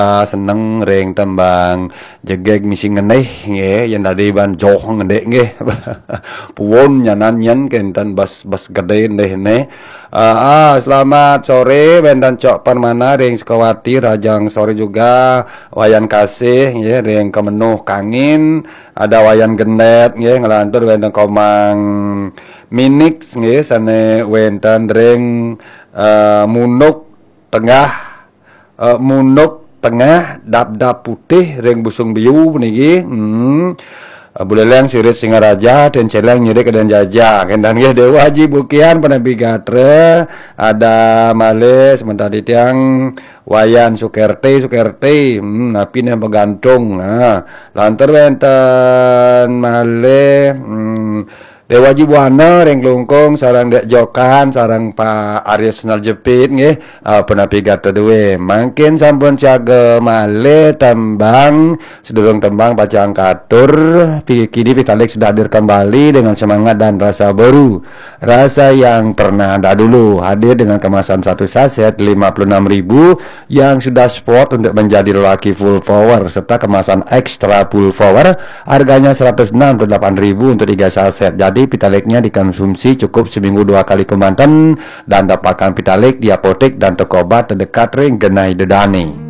seneng ring tembang jegeg misi ngeneh nggih yen tadi ban joh ngedek nggih puwun nyanan nyen kenten bas gede ndeh ne. Selamat sore Bendan Cok Permana ring Sukawati Rajang sore juga wayan kasih nggih ring kemenuh kangin ada wayan genet nggih ngelantur wenten komang minix nggih sane wenten ring munuk tengah dap putih ring busung biu niki buleleng sirit Singaraja dan celeng nyirik dan jajah kendan nggih Dewa Haji Bukian penepi gatre ada male sementara tiang wayan Sukerti napi yang pegantung lantar wenten male Dewa Haji Buana ring lungkung sarang Dek Jokan sarang Pak Arya Senal Jepit nggih penepi gatre dewe mangkin sampun siaga male tembang sedurung tembang pacang katur kini Pitalik sudah hadir kembali dengan semangat dan rasa baru rasa yang pernah ada dulu hadir dengan kemasan satu saset 56.000 yang sudah sport untuk menjadi lelaki full power serta kemasan ekstra full power harganya 168.000 untuk 3 saset jadi Pitaliknya dikonsumsi cukup seminggu 2 kali kemanten dan dapatkan Pitalik di apotek dan toko obat terdekat ring Genai Dedani.